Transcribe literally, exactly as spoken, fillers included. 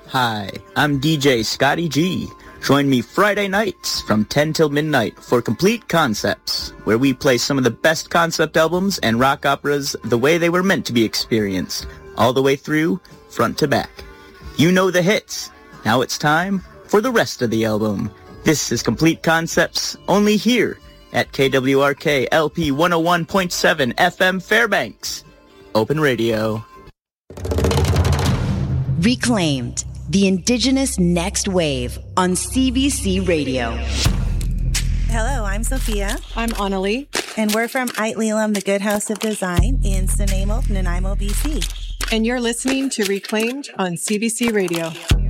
Hi, I'm D J Scotty G. Join me Friday nights from ten till midnight for Complete Concepts, where we play some of the best concept albums and rock operas the way they were meant to be experienced, all the way through, front to back. You know the hits. Now it's time for the rest of the album. This is Complete Concepts, only here at K W R K L P one oh one point seven F M Fairbanks. Open Radio. Reclaimed, the Indigenous Next Wave on C B C Radio. Hello, I'm Sophia. I'm Annalie. And we're from Aitlelam, the Good House of Design in Nanaimo, Nanaimo, B C. And you're listening to Reclaimed on C B C Radio.